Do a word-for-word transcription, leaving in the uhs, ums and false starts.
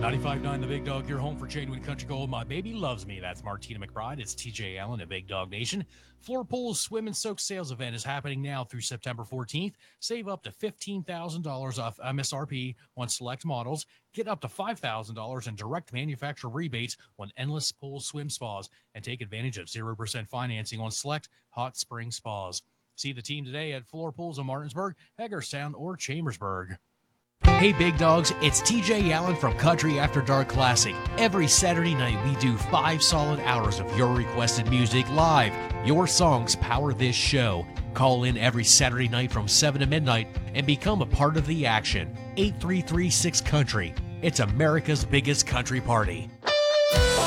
ninety-five point nine The Big Dog, your home for genuine country gold. My baby loves me. That's Martina McBride. It's T J Allen at Big Dog Nation. Floor Pool's Swim and Soak sales event is happening now through September fourteenth. Save up to fifteen thousand dollars off M S R P on select models. Get up to five thousand dollars in direct manufacturer rebates on endless pool swim spas. And take advantage of zero percent financing on select hot spring spas. See the team today at Floor Pools in Martinsburg, Hagerstown, or Chambersburg. Hey Big Dogs, it's T J Allen from Country After Dark Classic. Every Saturday night we do five solid hours of your requested music live. Your songs power this show. Call in every Saturday night from seven to midnight and become a part of the action. eight three three six Country. It's America's biggest country party.